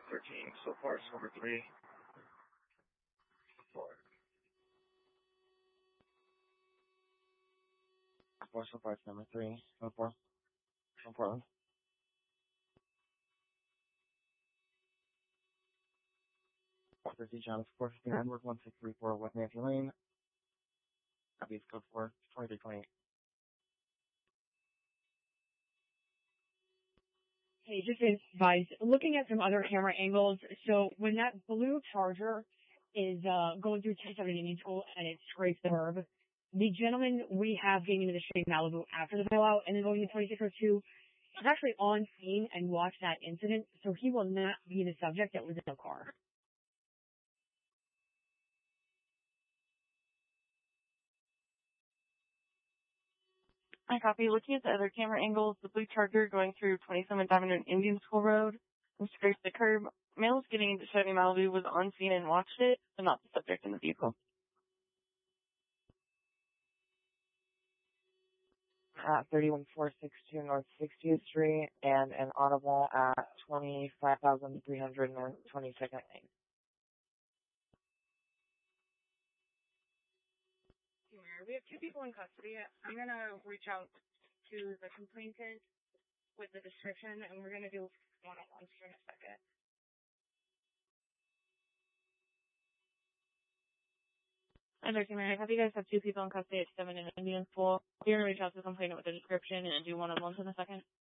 13. So far, it's number 3. 4. 4 so far, it's number 3. 4. From Portland. 450 John, 459, Work 1634, West Nancy Lane. Copy is code 4, 2328. Hey, just advice, looking at some other camera angles, so when that blue Charger is going through 1070 Indian School and it scrapes the curb, the gentleman we have getting into the street Malibu after the bailout and then going to 2602 is actually on scene and watched that incident, so he will not be the subject that was in the car. I copy. Looking at the other camera angles, the blue Charger going through 2700 Indian School Road and scraped the curb. Males getting into Chevy Malibu was on scene and watched it, but not the subject in the vehicle. At 31462 North 60th Street and an audible at 25,300 North 22nd Lane. We have 2 people in custody. I'm going to reach out to the complainant with the description, and we're going to do one-on-ones here in a second. Hi there, Team. I have you guys have 2 people in custody at 7 in Indian School. We're going to reach out to the complainant with the description and do one-on-ones in a second.